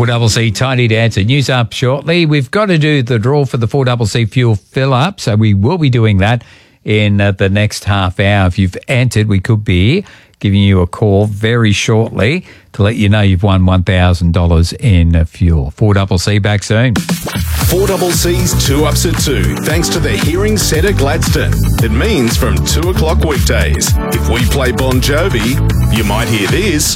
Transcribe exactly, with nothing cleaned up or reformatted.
four C C Tiny Dancer. News up shortly. We've got to do the draw for the four C C fuel fill-up, so we will be doing that in uh, the next half hour. If you've entered, we could be giving you a call very shortly to let you know you've won one thousand dollars in uh, fuel. four C C back soon. four C C's Two Ups at Two, thanks to the Hearing Centre Gladstone. It means from two o'clock weekdays. If we play Bon Jovi, you might hear this.